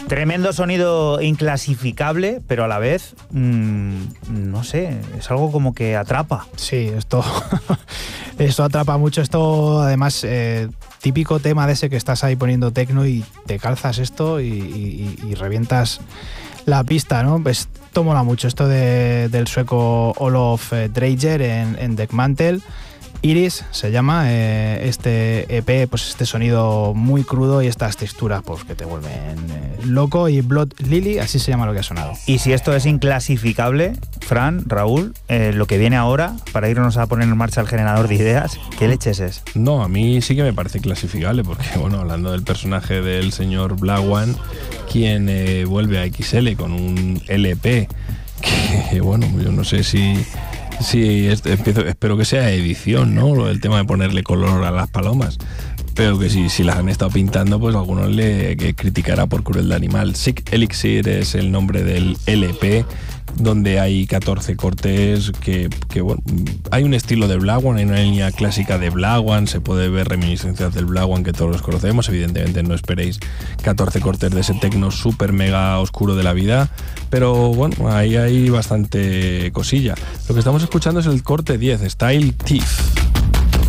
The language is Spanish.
Tremendo sonido inclasificable, pero a la vez, no sé, es algo como que atrapa. Sí, esto atrapa mucho. Esto, además, típico tema de ese que estás ahí poniendo techno y te calzas esto y revientas la pista, ¿no? Pues esto mola mucho, esto del sueco Olof Dreyer en Deckmantel. Iris se llama este EP, pues este sonido muy crudo y estas texturas pues que te vuelven loco. Y Blood Lily, así se llama lo que ha sonado. Y si esto es inclasificable, Fran, Raúl, lo que viene ahora, para irnos a poner en marcha el generador de ideas, ¿qué leches es? No, a mí sí que me parece clasificable, porque bueno, hablando del personaje del señor Blauan, quien vuelve a XL con un LP, que bueno, yo no sé si espero que sea edición, ¿no? Lo del tema de ponerle color a las palomas. Pero que si las han estado pintando, pues algunos le criticará por crueldad animal. Sick Elixir es el nombre del LP, donde hay 14 cortes que bueno, hay un estilo de Blauan, hay una línea clásica de Blauan, se puede ver reminiscencias del Blauan que todos los conocemos. Evidentemente no esperéis 14 cortes de ese tecno súper mega oscuro de la vida, pero bueno, ahí hay bastante cosilla. Lo que estamos escuchando es el corte 10, Style Thief.